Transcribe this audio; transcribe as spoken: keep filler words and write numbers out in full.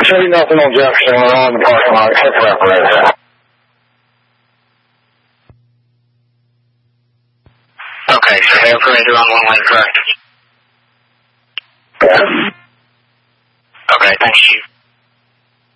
Chevy nothing on Jefferson. We're on the parking lot. Except for apparatus. Okay, so they operated on one lane, correct? Yeah. Okay, thanks, Chief.